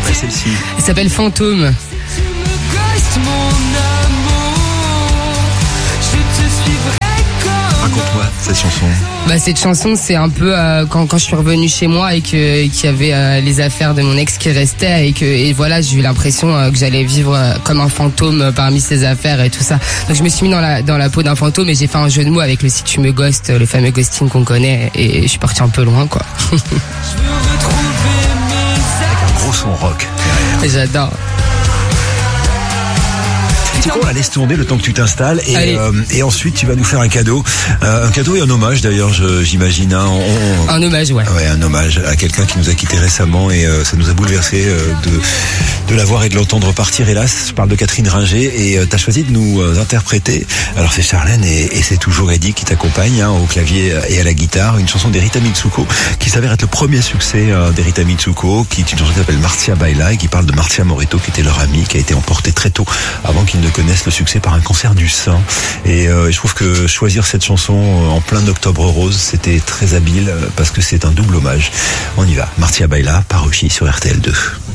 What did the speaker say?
s'appelle celle-ci? Elle s'appelle Fantôme. Raconte-moi cette chanson. Cette chanson, c'est un peu quand je suis revenue chez moi et qu'il y avait les affaires de mon ex qui restaient et voilà, j'ai eu l'impression que j'allais vivre comme un fantôme parmi ces affaires et tout ça. Donc je me suis mis dans la peau d'un fantôme et j'ai fait un jeu de mots avec le Si tu me ghostes, le fameux ghosting qu'on connaît, et je suis partie un peu loin, quoi. Un gros son rock. J'adore. C'est quoi, laisse tourner le temps que tu t'installes et ensuite tu vas nous faire un cadeau et un hommage d'ailleurs, j'imagine. Hein, un hommage, ouais. Ouais, un hommage à quelqu'un qui nous a quittés récemment et ça nous a bouleversé de la voir et de l'entendre partir, hélas. Je parle de Catherine Ringer et t'as choisi de nous interpréter. Alors c'est Charlène et c'est toujours Eddie qui t'accompagne au clavier et à la guitare. Une chanson d'Erita Mitsuko qui s'avère être le premier succès d'Erita Mitsuko, qui est une chanson qui s'appelle Marcia Baila et qui parle de Marcia Moreto, qui était leur amie, qui a été emportée très tôt avant qu'ils ne connaissent le succès par un cancer du sein. Et je trouve que choisir cette chanson en plein octobre rose, c'était très habile parce que c'est un double hommage. On y va. Marcia Baila par Ruchi sur RTL2.